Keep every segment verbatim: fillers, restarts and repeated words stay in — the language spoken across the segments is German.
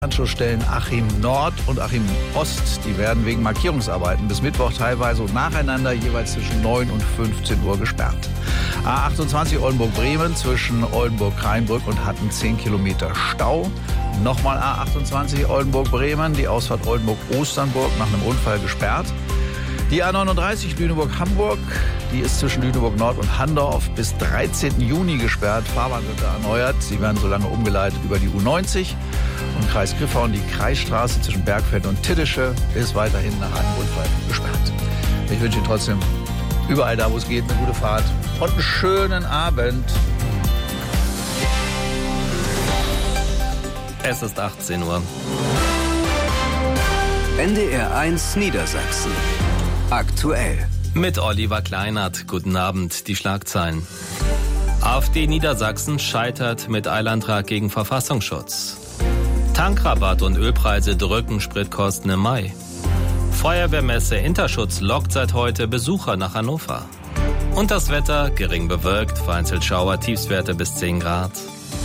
Anschlussstellen Achim Nord und Achim Ost, die werden wegen Markierungsarbeiten bis Mittwoch teilweise und nacheinander jeweils zwischen neun und fünfzehn Uhr gesperrt. A achtundzwanzig Oldenburg-Bremen zwischen Oldenburg-Rheinbrück und Hatten zehn Kilometer Stau. Nochmal A achtundzwanzig Oldenburg-Bremen, die Ausfahrt Oldenburg-Osternburg nach einem Unfall gesperrt. Die A neununddreißig Lüneburg-Hamburg, die ist zwischen Lüneburg-Nord und Handorf bis dreizehnten Juni gesperrt. Fahrbahn wird da erneuert. Sie werden so lange umgeleitet über die U neunzig. Und Kreis Gifhorn, die Kreisstraße zwischen Bergfeld und Tiddische ist weiterhin nach einem Unfall gesperrt. Ich wünsche Ihnen trotzdem überall da, wo es geht, eine gute Fahrt und einen schönen Abend. Es ist achtzehn Uhr. N D R eins Niedersachsen. Aktuell. Mit Oliver Kleinert. Guten Abend. Die Schlagzeilen. AfD Niedersachsen scheitert mit Eilantrag gegen Verfassungsschutz. Tankrabatt und Ölpreise drücken Spritkosten im Mai. Feuerwehrmesse Interschutz lockt seit heute Besucher nach Hannover. Und das Wetter gering bewölkt, vereinzelt Schauer, Tiefstwerte bis zehn Grad.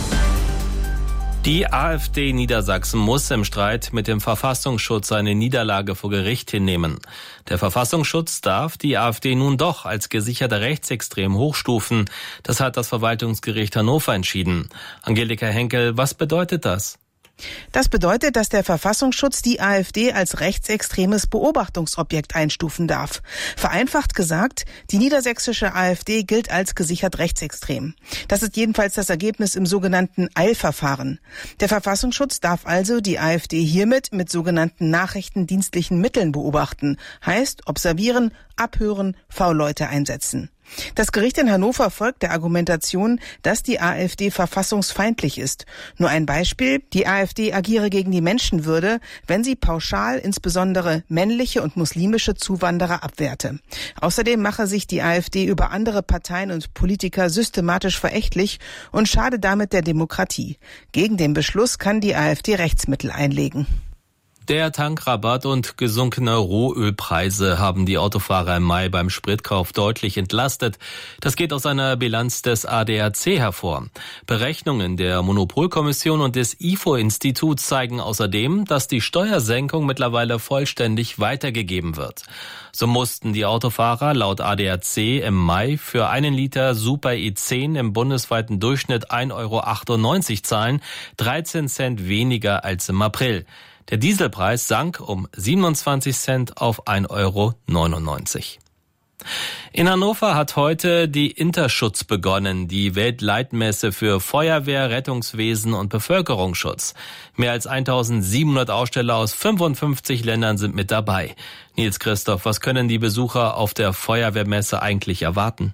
Die AfD Niedersachsen muss im Streit mit dem Verfassungsschutz eine Niederlage vor Gericht hinnehmen. Der Verfassungsschutz darf die AfD nun doch als gesicherter Rechtsextrem hochstufen. Das hat das Verwaltungsgericht Hannover entschieden. Angelika Henkel, was bedeutet das? Das bedeutet, dass der Verfassungsschutz die AfD als rechtsextremes Beobachtungsobjekt einstufen darf. Vereinfacht gesagt, die niedersächsische AfD gilt als gesichert rechtsextrem. Das ist jedenfalls das Ergebnis im sogenannten Eilverfahren. Der Verfassungsschutz darf also die AfD hiermit mit sogenannten nachrichtendienstlichen Mitteln beobachten. Heißt observieren, abhören, V-Leute einsetzen. Das Gericht in Hannover folgt der Argumentation, dass die AfD verfassungsfeindlich ist. Nur ein Beispiel: Die AfD agiere gegen die Menschenwürde, wenn sie pauschal insbesondere männliche und muslimische Zuwanderer abwerte. Außerdem mache sich die AfD über andere Parteien und Politiker systematisch verächtlich und schade damit der Demokratie. Gegen den Beschluss kann die AfD Rechtsmittel einlegen. Der Tankrabatt und gesunkene Rohölpreise haben die Autofahrer im Mai beim Spritkauf deutlich entlastet. Das geht aus einer Bilanz des A D A C hervor. Berechnungen der Monopolkommission und des I F O-Instituts zeigen außerdem, dass die Steuersenkung mittlerweile vollständig weitergegeben wird. So mussten die Autofahrer laut A D A C im Mai für einen Liter Super E zehn im bundesweiten Durchschnitt ein Euro achtundneunzig zahlen, dreizehn Cent weniger als im April. Der Dieselpreis sank um siebenundzwanzig Cent auf ein Euro neunundneunzig. In Hannover hat heute die Interschutz begonnen, die Weltleitmesse für Feuerwehr, Rettungswesen und Bevölkerungsschutz. Mehr als eintausendsiebenhundert Aussteller aus fünfundfünfzig Ländern sind mit dabei. Nils Christoph, was können die Besucher auf der Feuerwehrmesse eigentlich erwarten?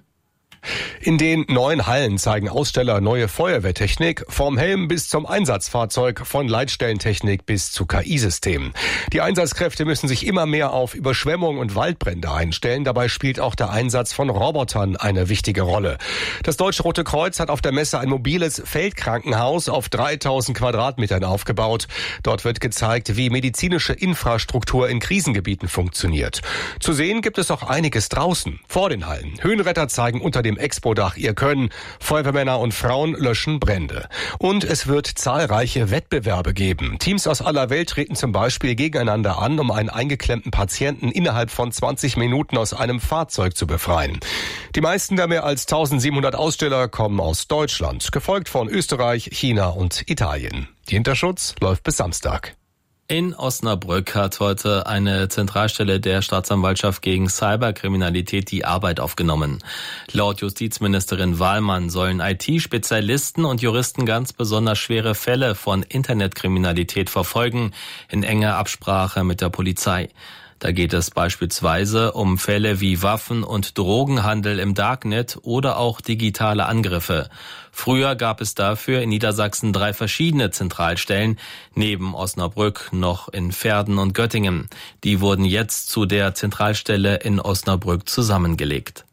In den neuen Hallen zeigen Aussteller neue Feuerwehrtechnik, vom Helm bis zum Einsatzfahrzeug, von Leitstellentechnik bis zu K I-Systemen. Die Einsatzkräfte müssen sich immer mehr auf Überschwemmung und Waldbrände einstellen. Dabei spielt auch der Einsatz von Robotern eine wichtige Rolle. Das Deutsche Rote Kreuz hat auf der Messe ein mobiles Feldkrankenhaus auf dreitausend Quadratmetern aufgebaut. Dort wird gezeigt, wie medizinische Infrastruktur in Krisengebieten funktioniert. Zu sehen gibt es auch einiges draußen, vor den Hallen. Höhenretter zeigen unter dem Expo-Dach ihr Können. Feuerwehrmänner und Frauen löschen Brände. Und es wird zahlreiche Wettbewerbe geben. Teams aus aller Welt treten zum Beispiel gegeneinander an, um einen eingeklemmten Patienten innerhalb von zwanzig Minuten aus einem Fahrzeug zu befreien. Die meisten der mehr als eintausendsiebenhundert Aussteller kommen aus Deutschland, gefolgt von Österreich, China und Italien. Die Interschutz läuft bis Samstag. In Osnabrück hat heute eine Zentralstelle der Staatsanwaltschaft gegen Cyberkriminalität die Arbeit aufgenommen. Laut Justizministerin Wahlmann sollen I T-Spezialisten und Juristen ganz besonders schwere Fälle von Internetkriminalität verfolgen, in enger Absprache mit der Polizei. Da geht es beispielsweise um Fälle wie Waffen- und Drogenhandel im Darknet oder auch digitale Angriffe. Früher gab es dafür in Niedersachsen drei verschiedene Zentralstellen, neben Osnabrück noch in Verden und Göttingen. Die wurden jetzt zu der Zentralstelle in Osnabrück zusammengelegt.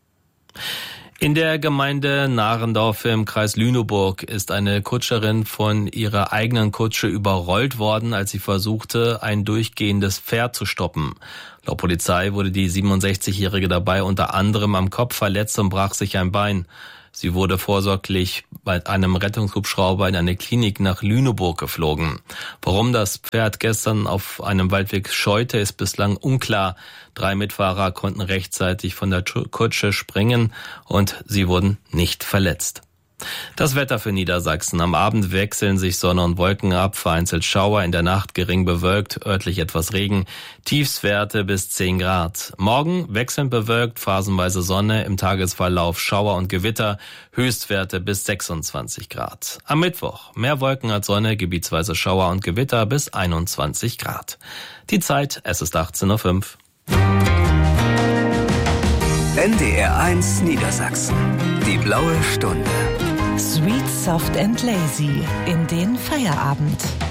In der Gemeinde Nahrendorf im Kreis Lüneburg ist eine Kutscherin von ihrer eigenen Kutsche überrollt worden, als sie versuchte, ein durchgehendes Pferd zu stoppen. Laut Polizei wurde die siebenundsechzigjährige dabei unter anderem am Kopf verletzt und brach sich ein Bein. Sie wurde vorsorglich bei einem Rettungshubschrauber in eine Klinik nach Lüneburg geflogen. Warum das Pferd gestern auf einem Waldweg scheute, ist bislang unklar. Drei Mitfahrer konnten rechtzeitig von der Kutsche springen und sie wurden nicht verletzt. Das Wetter für Niedersachsen. Am Abend wechseln sich Sonne und Wolken ab, vereinzelt Schauer, in der Nacht gering bewölkt, örtlich etwas Regen, Tiefstwerte bis zehn Grad. Morgen wechselnd bewölkt, phasenweise Sonne, im Tagesverlauf Schauer und Gewitter, Höchstwerte bis sechsundzwanzig Grad. Am Mittwoch mehr Wolken als Sonne, gebietsweise Schauer und Gewitter bis einundzwanzig Grad. Die Zeit, es ist achtzehn Uhr fünf. N D R eins Niedersachsen. Die blaue Stunde. Sweet, soft and lazy in den Feierabend.